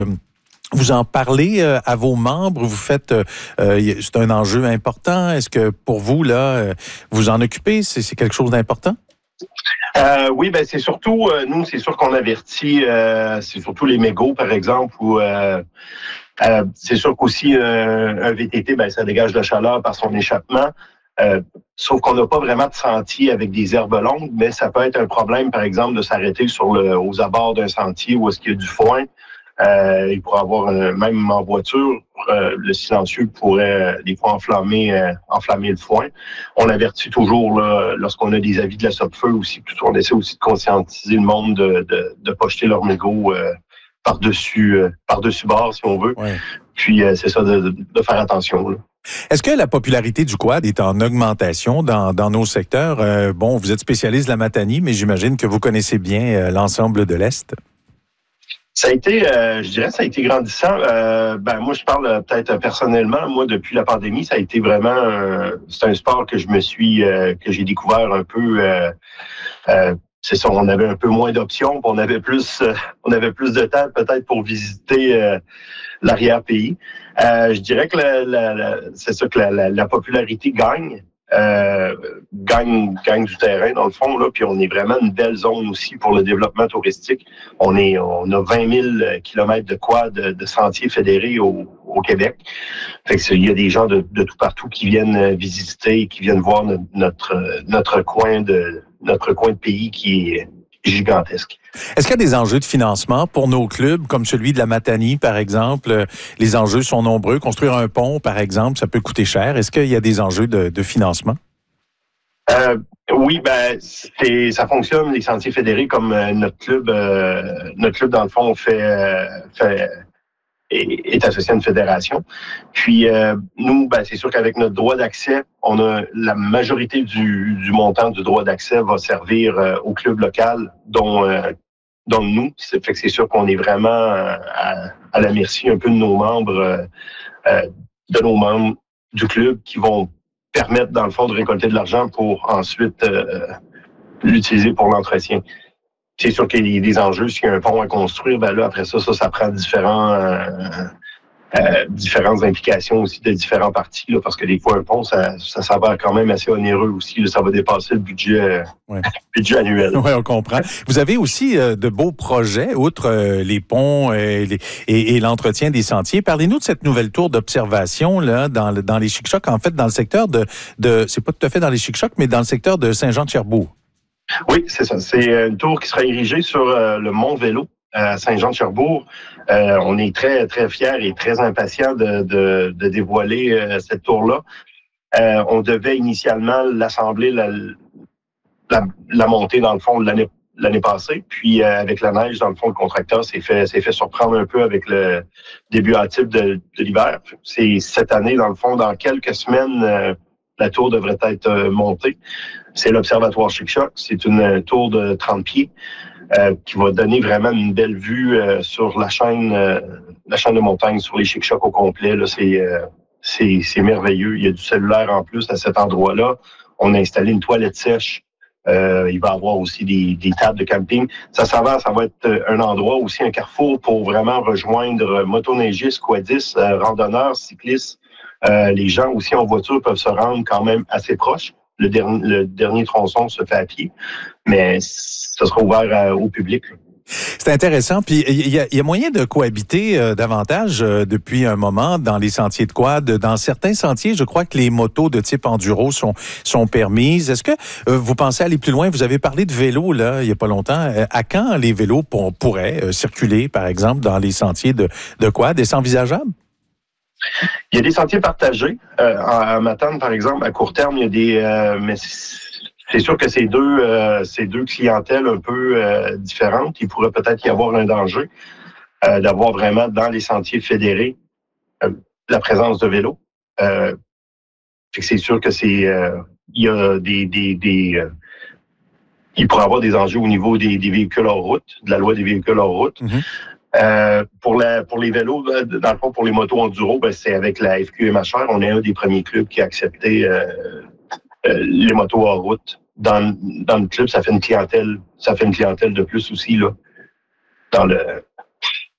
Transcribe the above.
vous en parlez à vos membres? Vous faites, c'est un enjeu important. Est-ce que pour vous, là, vous en occupez? C'est quelque chose d'important? Oui, ben c'est surtout, nous, c'est sûr qu'on avertit, c'est surtout les mégots, par exemple, ou c'est sûr qu'aussi un VTT, ben ça dégage de la chaleur par son échappement. Sauf qu'on n'a pas vraiment de sentier avec des herbes longues, mais ça peut être un problème, par exemple, de s'arrêter aux abords d'un sentier où est-ce qu'il y a du foin. Il pourrait avoir, même en voiture, le silencieux pourrait des fois enflammer le foin. On avertit toujours là, lorsqu'on a des avis de la Sopfeu aussi. On essaie aussi de conscientiser le monde de ne pas jeter leur mégot par-dessus bord, si on veut. Ouais. Puis c'est ça, de faire attention. Là. Est-ce que la popularité du quad est en augmentation dans nos secteurs? Bon, vous êtes spécialiste de la Matanie, mais j'imagine que vous connaissez bien l'ensemble de l'Est. Ça a été, je dirais, ça a été grandissant. Moi, je parle peut-être personnellement. Moi, depuis la pandémie, ça a été vraiment, c'est un sport que que j'ai découvert un peu. C'est ça, on avait un peu moins d'options, on avait plus de temps peut-être pour visiter l'arrière-pays. Je dirais que c'est ça que la popularité gagne. Gagne du terrain dans le fond là, puis on est vraiment une belle zone aussi pour le développement touristique. On a 20 000 kilomètres de quad de sentiers fédérés au Québec. Fait que il y a des gens de tout partout qui viennent visiter, qui viennent voir notre coin de pays qui est gigantesque. Est-ce qu'il y a des enjeux de financement pour nos clubs, comme celui de la Matanie, par exemple? Les enjeux sont nombreux. Construire un pont, par exemple, ça peut coûter cher. Est-ce qu'il y a des enjeux de financement? Oui, ça fonctionne, les sentiers fédérés, comme notre club, dans le fond, est associé à une fédération. Puis nous, c'est sûr qu'avec notre droit d'accès, on a la majorité du montant du droit d'accès va servir au club local, dont nous. Fait que c'est sûr qu'on est vraiment à la merci un peu de nos membres, du club qui vont permettre, dans le fond, de récolter de l'argent pour ensuite l'utiliser pour l'entretien. C'est sûr qu'il y a des enjeux. S'il y a un pont à construire, là, après ça prend différentes implications aussi de différents partis, là, parce que des fois, un pont, ça s'avère quand même assez onéreux aussi. Là, ça va dépasser le budget annuel. Oui, on comprend. Vous avez aussi de beaux projets, outre les ponts et l'entretien des sentiers. Parlez-nous de cette nouvelle tour d'observation là dans les Chic-Chocs, en fait, dans le secteur de c'est pas tout à fait dans les Chic-Chocs, mais dans le secteur de Saint-Jean-de-Cherbourg. Oui, c'est ça. C'est une tour qui sera érigée sur le Mont Vélo à Saint-Jean-de-Cherbourg. On est très, très fiers et très impatients de dévoiler cette tour-là. On devait initialement l'assembler, la monter, dans le fond, l'année passée. Puis, avec la neige, dans le fond, le contracteur s'est fait surprendre un peu avec le début hâtif de l'hiver. C'est cette année, dans le fond, dans quelques semaines, la tour devrait être montée. C'est l'Observatoire Chic-Choc. C'est une tour de 30 pieds qui va donner vraiment une belle vue sur la chaîne de montagne, sur les Chic-Chocs au complet. Là, c'est merveilleux. Il y a du cellulaire en plus à cet endroit-là. On a installé une toilette sèche. Il va y avoir aussi des tables de camping. Ça va être un endroit aussi, un carrefour pour vraiment rejoindre motoneigistes, quadistes, randonneurs, cyclistes. Les gens aussi en voiture peuvent se rendre quand même assez proches. Le dernier tronçon se fait à pied, mais ça sera ouvert au public. C'est intéressant. Puis il y a moyen de cohabiter davantage depuis un moment dans les sentiers de quad. Dans certains sentiers, je crois que les motos de type enduro sont permises. Est-ce que vous pensez aller plus loin? Vous avez parlé de vélos là il y a pas longtemps. À quand les vélos pourraient circuler, par exemple, dans les sentiers de quad? Est-ce envisageable? Il y a des sentiers partagés. À Matane, par exemple, à court terme, il y a des... mais c'est sûr que c'est deux clientèles un peu différentes. Il pourrait peut-être y avoir un danger d'avoir vraiment dans les sentiers fédérés la présence de vélos. Fait que c'est sûr que il y a il pourrait y avoir des enjeux au niveau des véhicules hors route, de la loi des véhicules hors route. Mm-hmm. Pour les vélos, dans le fond, pour les motos enduro, c'est avec la FQMHR. On est un des premiers clubs qui a accepté les motos hors route. Dans le club, ça fait une clientèle de plus aussi là, dans le